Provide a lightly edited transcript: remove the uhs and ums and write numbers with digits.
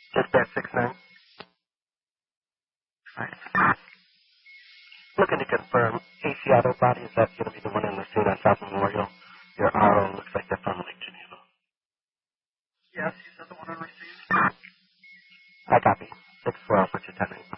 Just that 6-9. Right. Looking to confirm, AC Auto Body, is that going to be the one in the street on South Memorial? Your RO looks like they're from Lake Geneva. Yes, you said the one on receive. I copy. 6-4, I'll put your 10 in.